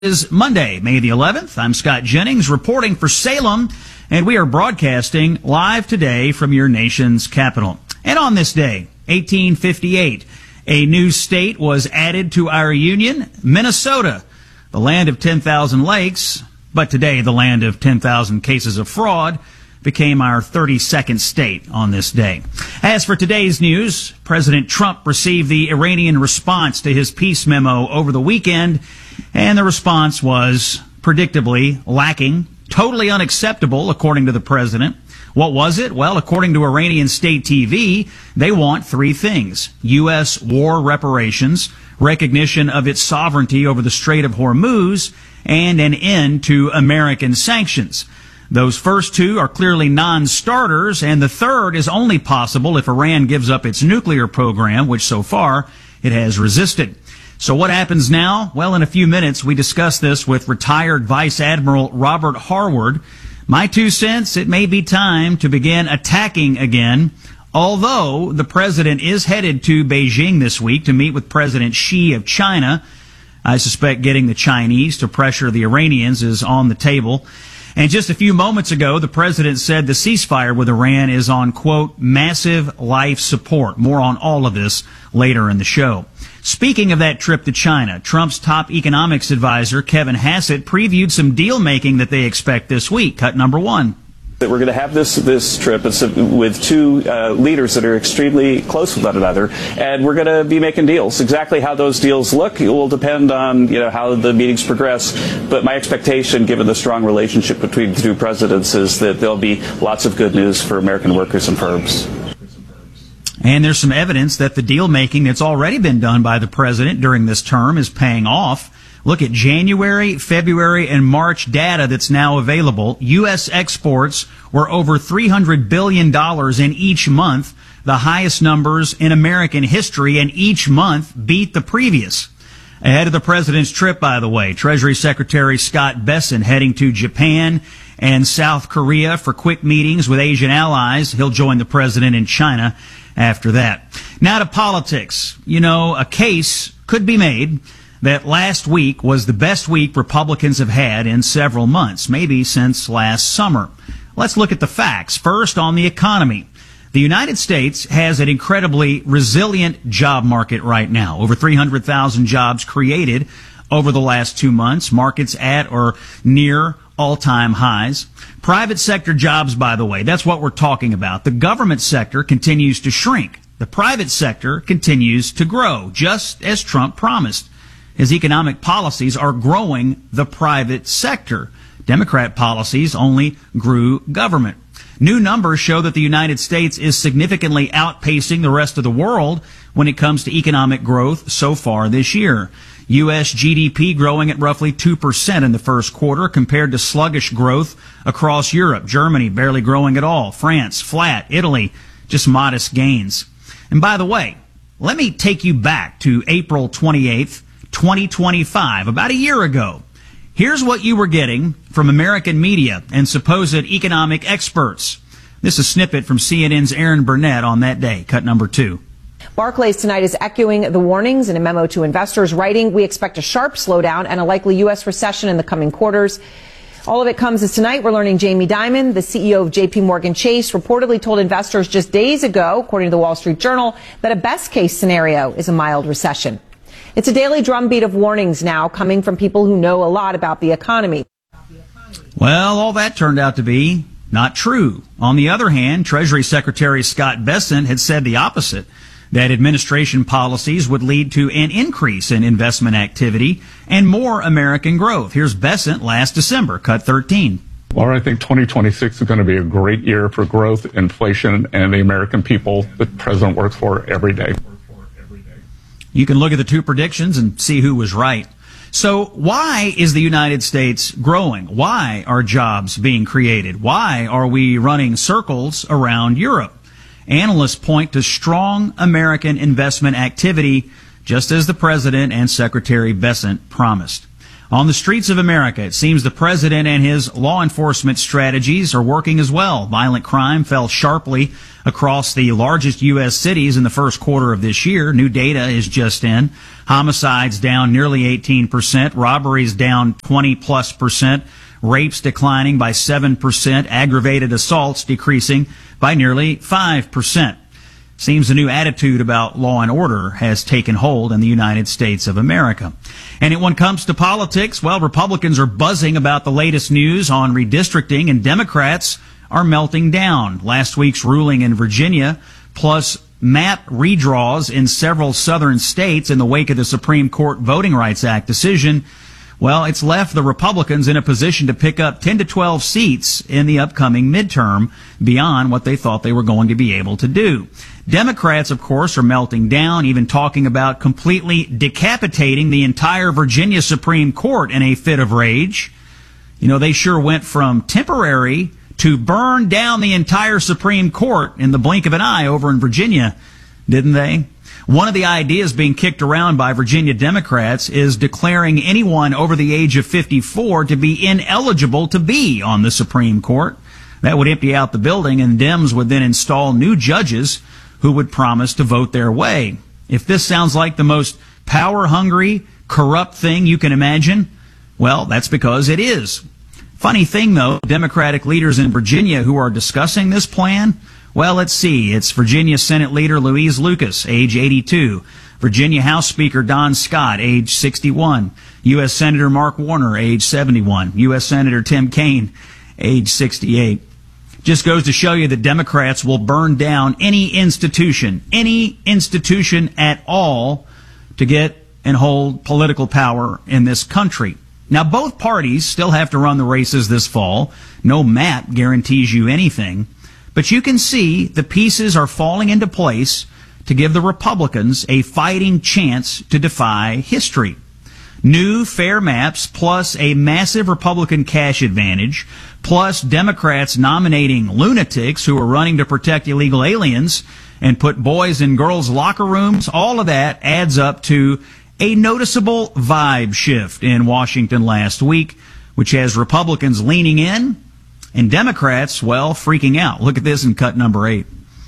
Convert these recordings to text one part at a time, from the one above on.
Is Monday, May the 11th. I'm Scott Jennings reporting for Salem, and we are broadcasting live today from your nation's capital. And on this day, 1858, a new state was added to our union, Minnesota, the land of 10,000 lakes, but today the land of 10,000 cases of fraud, became our 32nd state on this day. As for today's news, President Trump received the Iranian response to his peace memo over the weekend, and the response was predictably lacking, totally unacceptable, according to the president. What was it? Well, according to Iranian state TV, they want three things: U.S. war reparations, recognition of its sovereignty over the Strait of Hormuz, and an end to American sanctions. Those first two are clearly non-starters, and the third is only possible if Iran gives up its nuclear program, which so far it has resisted. So what happens now? Well, in a few minutes, we discuss this with retired Vice Admiral Robert Harward. My 2 cents, it may be time to begin attacking again, although the president is headed to Beijing this week to meet with President Xi of China. I suspect getting the Chinese to pressure the Iranians is on the table. And just a few moments ago, the president said the ceasefire with Iran is on, quote, massive life support. More on all of this later in the show. Speaking of that trip to China, Trump's top economics advisor, Kevin Hassett, previewed some deal-making that they expect this week. Cut number 1. That we're going to have this trip with two leaders that are extremely close with one another, and we're going to be making deals. Exactly how those deals look, it will depend on how the meetings progress. But my expectation, given the strong relationship between the two presidents, is that there'll be lots of good news for American workers and firms. And there's some evidence that the deal-making that's already been done by the president during this term is paying off. Look at January, February, and March data that's now available. U.S. exports were over $300 billion in each month, the highest numbers in American history, and each month beat the previous. Ahead of the president's trip, by the way, Treasury Secretary Scott Bessent heading to Japan and South Korea for quick meetings with Asian allies. He'll join the president in China after that. Now to politics. A case could be made that last week was the best week Republicans have had in several months, maybe since last summer. Let's look at the facts. First, on the economy. The United States has an incredibly resilient job market right now. Over 300,000 jobs created over the last 2 months. Markets at or near all-time highs. Private sector jobs, by the way, that's what we're talking about. The government sector continues to shrink. The private sector continues to grow, just as Trump promised. His economic policies are growing the private sector. Democrat policies only grew government. New numbers show that the United States is significantly outpacing the rest of the world when it comes to economic growth so far this year. U.S. GDP growing at roughly 2% in the first quarter compared to sluggish growth across Europe. Germany barely growing at all. France, flat. Italy, just modest gains. And by the way, let me take you back to April 28th, 2025, about a year ago. Here's what you were getting from American media and supposed economic experts. This is a snippet from CNN's Aaron Burnett on that day. Cut number 2. Barclays tonight is echoing the warnings in a memo to investors, writing, "We expect a sharp slowdown and a likely U.S. recession in the coming quarters." All of it comes as tonight we're learning Jamie Dimon, the CEO of J.P. Morgan Chase, reportedly told investors just days ago, according to the Wall Street Journal, that a best-case scenario is a mild recession. It's a daily drumbeat of warnings now coming from people who know a lot about the economy. Well, all that turned out to be not true. On the other hand, Treasury Secretary Scott Bessent had said the opposite, that administration policies would lead to an increase in investment activity and more American growth. Here's Bessent last December, cut 13. Well, I think 2026 is going to be a great year for growth, inflation, and the American people the president works for every day. You can look at the two predictions and see who was right. So why is the United States growing? Why are jobs being created? Why are we running circles around Europe? Analysts point to strong American investment activity, just as the president and Secretary Bessent promised. On the streets of America, it seems the president and his law enforcement strategies are working as well. Violent crime fell sharply across the largest U.S. cities in the first quarter of this year. New data is just in. Homicides down nearly 18%. Robberies down 20+%. Rapes declining by 7%. Aggravated assaults decreasing by nearly 5%. Seems a new attitude about law and order has taken hold in the United States of America. And when it comes to politics, well, Republicans are buzzing about the latest news on redistricting, and Democrats are melting down. Last week's ruling in Virginia, plus map redraws in several southern states in the wake of the Supreme Court Voting Rights Act decision, well, it's left the Republicans in a position to pick up 10 to 12 seats in the upcoming midterm beyond what they thought they were going to be able to do. Democrats, of course, are melting down, even talking about completely decapitating the entire Virginia Supreme Court in a fit of rage. You know, they sure went from temporary to burn down the entire Supreme Court in the blink of an eye over in Virginia, didn't they? One of the ideas being kicked around by Virginia Democrats is declaring anyone over the age of 54 to be ineligible to be on the Supreme Court. That would empty out the building, and Dems would then install new judges who would promise to vote their way. If this sounds like the most power-hungry, corrupt thing you can imagine, well, that's because it is. Funny thing, though, Democratic leaders in Virginia who are discussing this plan, well, let's see. It's Virginia Senate Leader Louise Lucas, age 82. Virginia House Speaker Don Scott, age 61. U.S. Senator Mark Warner, age 71. U.S. Senator Tim Kaine, age 68. Just goes to show you that Democrats will burn down any institution at all to get and hold political power in this country. Now, both parties still have to run the races this fall. No map guarantees you anything. But you can see the pieces are falling into place to give the Republicans a fighting chance to defy history. New fair maps, plus a massive Republican cash advantage, plus Democrats nominating lunatics who are running to protect illegal aliens and put boys in girls' locker rooms, all of that adds up to a noticeable vibe shift in Washington last week, which has Republicans leaning in and Democrats, well, freaking out. Look at this in cut number 8.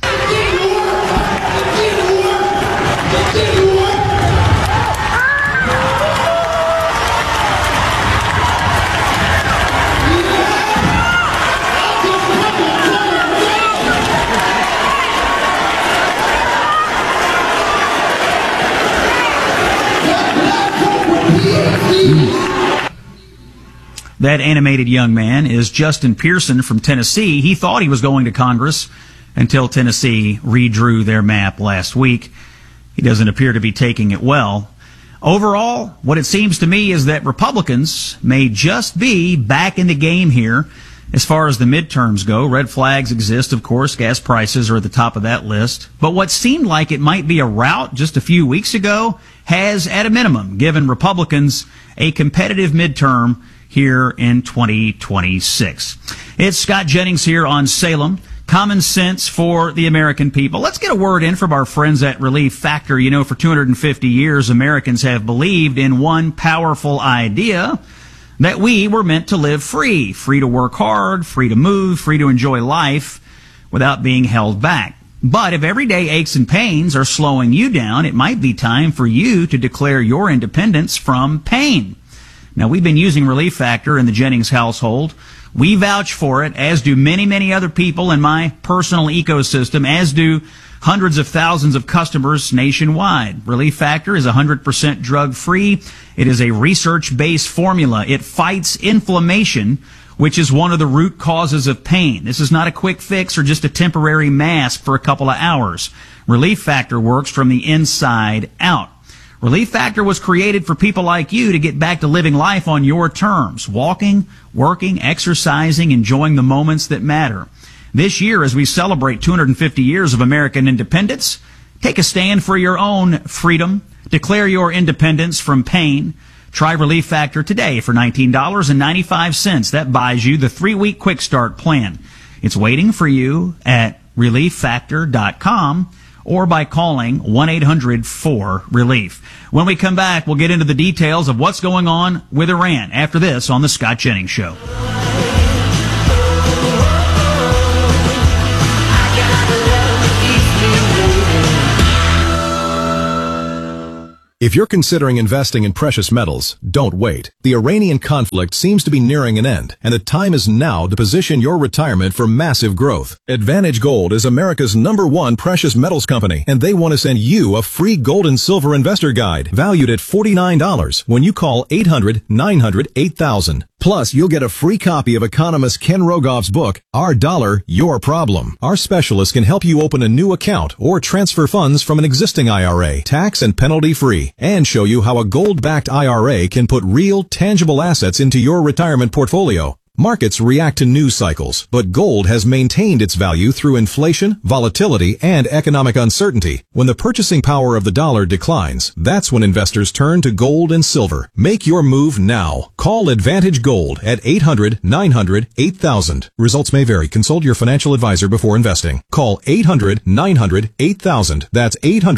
That animated young man is Justin Pearson from Tennessee. He thought he was going to Congress until Tennessee redrew their map last week. He doesn't appear to be taking it well. Overall, what it seems to me is that Republicans may just be back in the game here as far as the midterms go. Red flags exist, of course. Gas prices are at the top of that list. But what seemed like it might be a rout just a few weeks ago has, at a minimum, given Republicans a competitive midterm here in 2026. It's Scott Jennings here on Salem. Common sense for the American people. Let's get a word in from our friends at Relief Factor. You know, for 250 years, Americans have believed in one powerful idea, that we were meant to live free. Free to work hard, free to move, free to enjoy life without being held back. But if everyday aches and pains are slowing you down, it might be time for you to declare your independence from pain. Now, we've been using Relief Factor in the Jennings household. We vouch for it, as do many, many other people in my personal ecosystem, as do hundreds of thousands of customers nationwide. Relief Factor is 100% drug-free. It is a research-based formula. It fights inflammation, which is one of the root causes of pain. This is not a quick fix or just a temporary mask for a couple of hours. Relief Factor works from the inside out. Relief Factor was created for people like you to get back to living life on your terms, walking, working, exercising, enjoying the moments that matter. This year, as we celebrate 250 years of American independence, take a stand for your own freedom. Declare your independence from pain. Try Relief Factor today for $19.95. That buys you the 3-week quick start plan. It's waiting for you at ReliefFactor.com or by calling 1-800-4RELIEF. When we come back, we'll get into the details of what's going on with Iran after this on The Scott Jennings Show. If you're considering investing in precious metals, don't wait. The Iranian conflict seems to be nearing an end, and the time is now to position your retirement for massive growth. Advantage Gold is America's #1 precious metals company, and they want to send you a free gold and silver investor guide valued at $49 when you call 800-900-8000. Plus, you'll get a free copy of economist Ken Rogoff's book, Our Dollar, Your Problem. Our specialists can help you open a new account or transfer funds from an existing IRA, tax and penalty free, and show you how a gold-backed IRA can put real, tangible assets into your retirement portfolio. Markets react to news cycles, but gold has maintained its value through inflation, volatility, and economic uncertainty. When the purchasing power of the dollar declines, that's when investors turn to gold and silver. Make your move now. Call Advantage Gold at 800-900-8000. Results may vary. Consult your financial advisor before investing. Call 800-900-8000. That's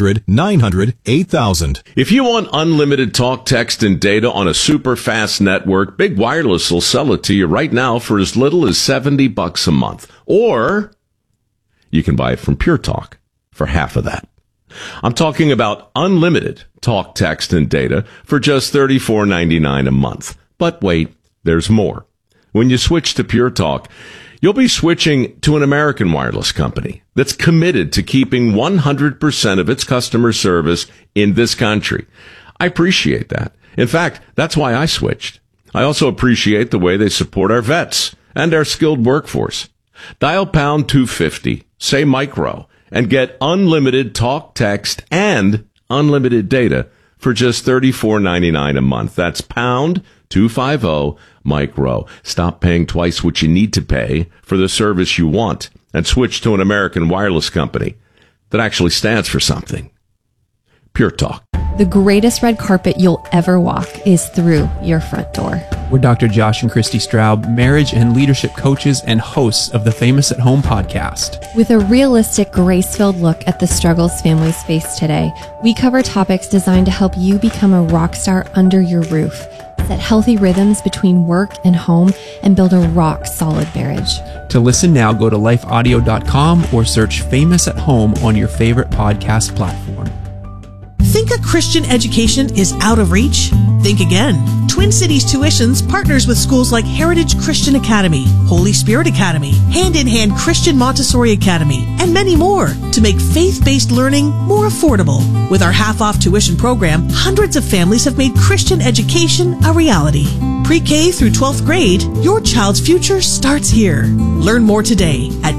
800-900-8000. If you want unlimited talk, text, and data on a super fast network, Big Wireless will sell it to you right now for as little as $70 a month. Or you can buy it from Pure Talk for half of that. I'm talking about unlimited talk, text, and data for just $34.99 a month. But wait, there's more. When you switch to Pure Talk, you'll be switching to an American wireless company that's committed to keeping 100% of its customer service in this country. I appreciate that. In fact, that's why I switched. I also appreciate the way they support our vets and our skilled workforce. Dial pound 250, say micro, and get unlimited talk, text, and unlimited data for just $34.99 a month. That's pound 250 micro. Stop paying twice what you need to pay for the service you want and switch to an American wireless company that actually stands for something. Pure Talk. The greatest red carpet you'll ever walk is through your front door. We're Dr. Josh and Christy Straub, marriage and leadership coaches and hosts of the Famous at Home podcast. With a realistic, grace-filled look at the struggles families face today, we cover topics designed to help you become a rock star under your roof, set healthy rhythms between work and home, and build a rock-solid marriage. To listen now, go to lifeaudio.com or search Famous at Home on your favorite podcast platform. Think a Christian education is out of reach? Think again. Twin Cities Tuitions partners with schools like Heritage Christian Academy, Holy Spirit Academy, Hand in Hand Christian Montessori Academy, and many more to make faith-based learning more affordable. With our half-off tuition program, hundreds of families have made Christian education a reality. Pre-K through 12th grade, your child's future starts here. Learn more today at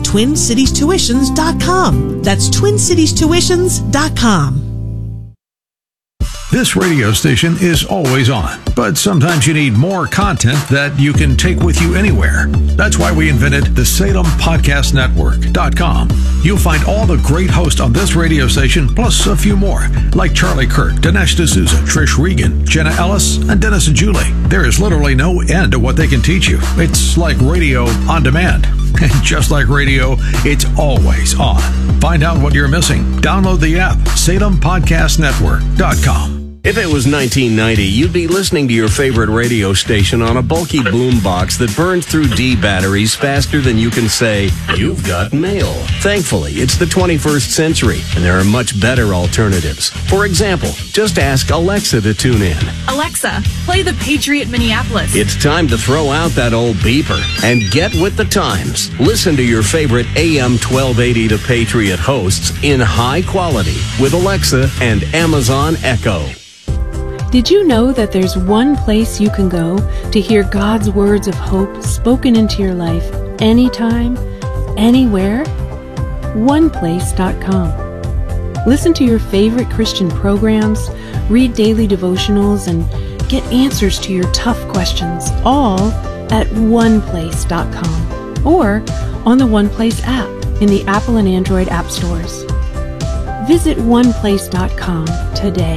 TwinCitiesTuitions.com. That's TwinCitiesTuitions.com. This radio station is always on, but sometimes you need more content that you can take with you anywhere. That's why we invented the SalemPodcastNetwork.com. You'll find all the great hosts on this radio station, plus a few more, like Charlie Kirk, Dinesh D'Souza, Trish Regan, Jenna Ellis, and Dennis and Julie. There is literally no end to what they can teach you. It's like radio on demand. And just like radio, it's always on. Find out what you're missing. Download the app, SalemPodcastNetwork.com. If it was 1990, you'd be listening to your favorite radio station on a bulky boombox that burns through D batteries faster than you can say, "You've got mail." Thankfully, it's the 21st century, and there are much better alternatives. For example, just ask Alexa to tune in. Alexa, play the Patriot Minneapolis. It's time to throw out that old beeper and get with the times. Listen to your favorite AM 1280 to Patriot hosts in high quality with Alexa and Amazon Echo. Did you know that there's one place you can go to hear God's words of hope spoken into your life anytime, anywhere? OnePlace.com. Listen to your favorite Christian programs, read daily devotionals, and get answers to your tough questions, all at OnePlace.com or on the OnePlace app in the Apple and Android app stores. Visit OnePlace.com today.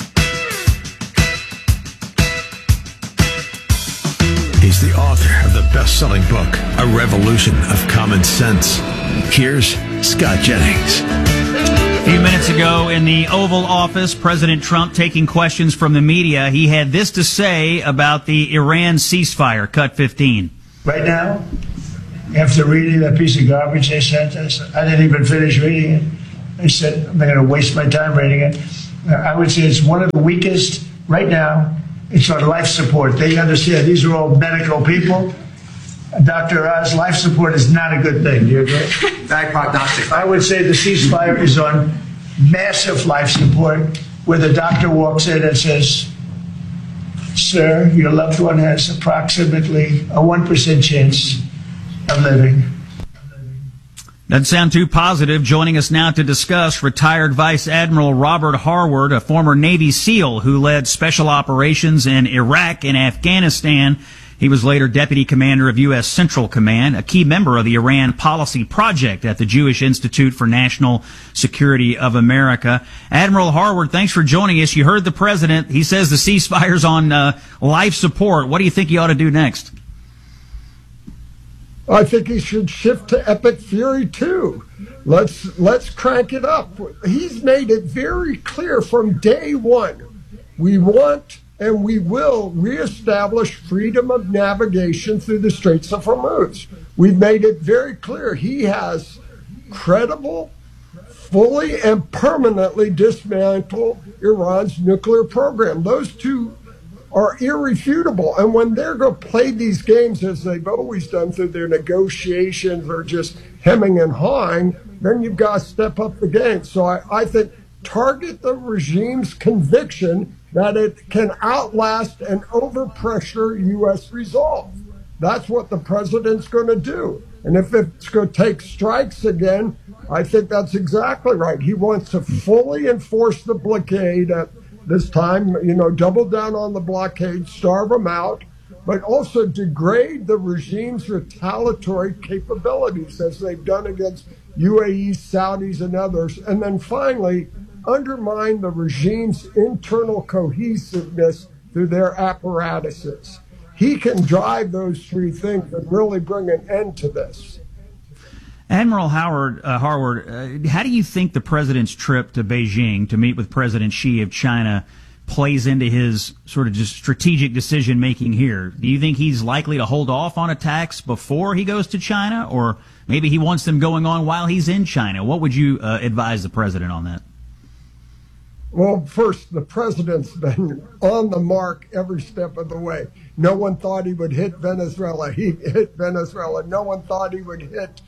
He's the author of the best-selling book, A Revolution of Common Sense. Here's Scott Jennings. A few minutes ago in the Oval Office, President Trump taking questions from the media. He had this to say about the Iran ceasefire, cut 15. Right now, after reading that piece of garbage they sent us, I didn't even finish reading it. I said, I'm not going to waste my time reading it. I would say it's one of the weakest right now. It's on life support. They understand these are all medical people. Dr. Oz, life support is not a good thing. Do you agree? Bad prognostic. I would say the ceasefire is on massive life support, where the doctor walks in and says, sir, your loved one has approximately a 1% chance of living. Doesn't sound too positive. Joining us now to discuss, retired Vice Admiral Robert Harward, a former Navy SEAL who led special operations in Iraq and Afghanistan. He was later Deputy Commander of U.S. Central Command, a key member of the Iran Policy Project at the Jewish Institute for National Security of America. Admiral Harward, thanks for joining us. You heard the president. He says the ceasefire's on life support. What do you think he ought to do next? I think he should shift to Epic Fury 2. Let's crank it up. He's made it very clear from day one. We want and we will reestablish freedom of navigation through the Straits of Hormuz. We've made it very clear he has credible, fully and permanently dismantled Iran's nuclear program. Those two are irrefutable. And when they're going to play these games as they've always done through their negotiations or just hemming and hawing, then you've got to step up the game. So I think target the regime's conviction that it can outlast and overpressure U.S. resolve. That's what the president's going to do. And if it's going to take strikes again, I think that's exactly right. He wants to fully enforce the blockade at this time, double down on the blockade, starve them out, but also degrade the regime's retaliatory capabilities as they've done against UAE, Saudis, and others. And then finally, undermine the regime's internal cohesiveness through their apparatuses. He can drive those three things and really bring an end to this. Admiral Harward, how do you think the president's trip to Beijing to meet with President Xi of China plays into his sort of just strategic decision-making here? Do you think he's likely to hold off on attacks before he goes to China, or maybe he wants them going on while he's in China? What would you advise the president on that? Well, first, the president's been on the mark every step of the way. No one thought he would hit Venezuela. He hit Venezuela. No one thought he would hit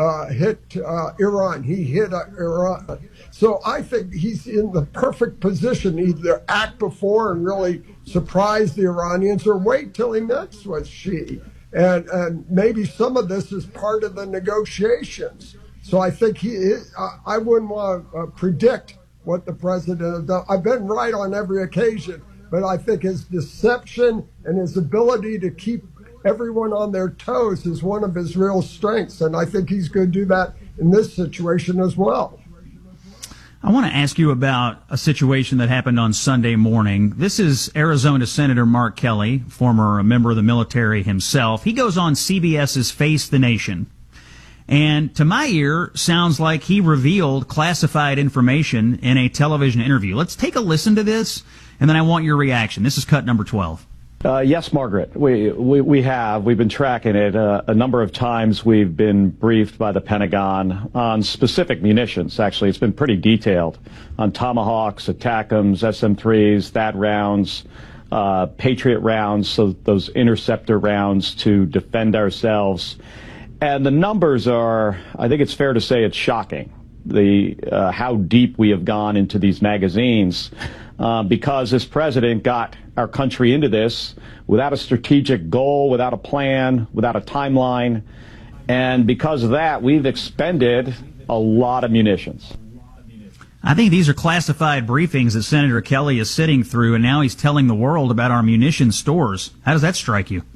Iran. He hit Iran. So I think he's in the perfect position, either act before and really surprise the Iranians, or wait till he meets with Xi. And maybe some of this is part of the negotiations. So I think I wouldn't want to predict what the president has done. I've been right on every occasion, but I think his deception and his ability to keep everyone on their toes is one of his real strengths, and I think he's going to do that in this situation as well. I want to ask you about a situation that happened on Sunday morning. This is Arizona Senator Mark Kelly, former member of the military himself. He goes on CBS's Face the Nation, and to my ear, sounds like he revealed classified information in a television interview. Let's take a listen to this, and then I want your reaction. This is cut number 12. Yes, Margaret, we have. We've been tracking it. A number of times we've been briefed by the Pentagon on specific munitions. Actually, it's been pretty detailed on Tomahawks, ATACMS, SM-3s, THAAD rounds, Patriot rounds, so those interceptor rounds to defend ourselves. And the numbers are, I think it's fair to say it's shocking, how deep we have gone into these magazines, because this president got our country into this without a strategic goal, without a plan, without a timeline. And because of that, we've expended a lot of munitions. I think these are classified briefings that Senator Kelly is sitting through, and now he's telling the world about our munition stores. How does that strike you?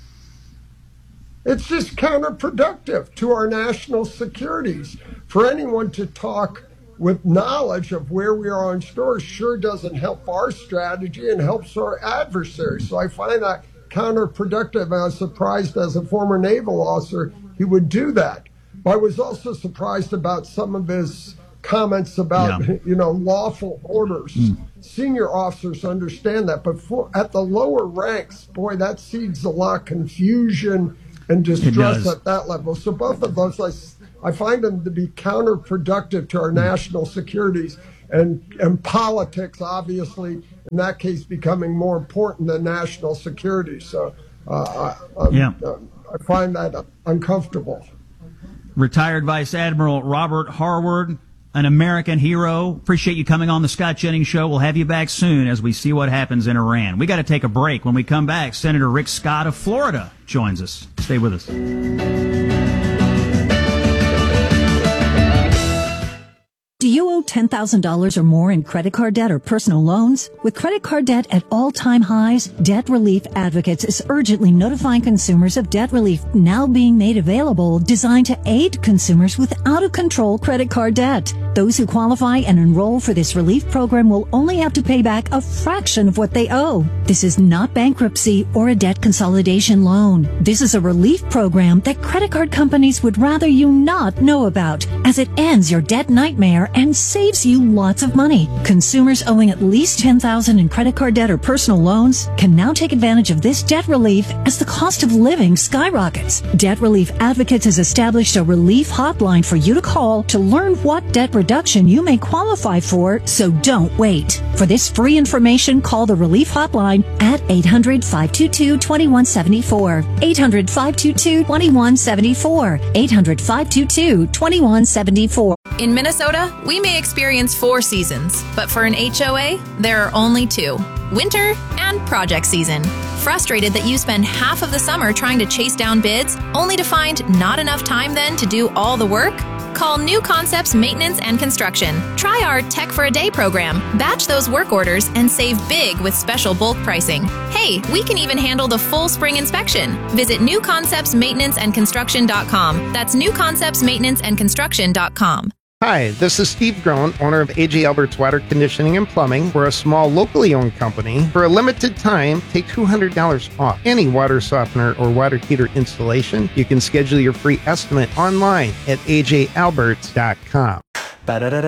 It's just counterproductive to our national securities. For anyone to talk with knowledge of where we are on stores sure doesn't help our strategy and helps our adversaries. So I find that counterproductive. I was surprised as a former naval officer he would do that. But I was also surprised about some of his comments about, lawful orders. Senior officers understand that, but at the lower ranks, boy, that seeds a lot of confusion and distrust at that level. So both of those, I find them to be counterproductive to our national securities and politics, obviously, in that case, becoming more important than national security. So I find that uncomfortable. Retired Vice Admiral Robert Harward, an American hero. Appreciate you coming on the Scott Jennings Show. We'll have you back soon as we see what happens in Iran. We got to take a break. When we come back, Senator Rick Scott of Florida joins us. Stay with us. Do you owe $10,000 or more in credit card debt or personal loans? With credit card debt at all-time highs, Debt Relief Advocates is urgently notifying consumers of debt relief now being made available, designed to aid consumers with out-of-control credit card debt. Those who qualify and enroll for this relief program will only have to pay back a fraction of what they owe. This is not bankruptcy or a debt consolidation loan. This is a relief program that credit card companies would rather you not know about, as it ends your debt nightmare and saves you lots of money. Consumers owing at least $10,000 in credit card debt or personal loans can now take advantage of this debt relief as the cost of living skyrockets. Debt Relief Advocates has established a relief hotline for you to call to learn what debt reduction you may qualify for, so don't wait. For this free information, call the relief hotline at 800-522-2174. 800-522-2174. 800-522-2174. In Minnesota, we may experience 4 seasons, but for an HOA, there are only 2. Winter and project season. Frustrated that you spend half of the summer trying to chase down bids, only to find not enough time then to do all the work? Call New Concepts Maintenance and Construction. Try our Tech for a Day program. Batch those work orders and save big with special bulk pricing. Hey, we can even handle the full spring inspection. Visit newconceptsmaintenanceandconstruction.com. That's newconceptsmaintenanceandconstruction.com. Hi, this is Steve Groen, owner of A.J. Albert's Water Conditioning and Plumbing. We're a small, locally owned company. For a limited time, take $200 off any water softener or water heater installation. You can schedule your free estimate online at ajalberts.com.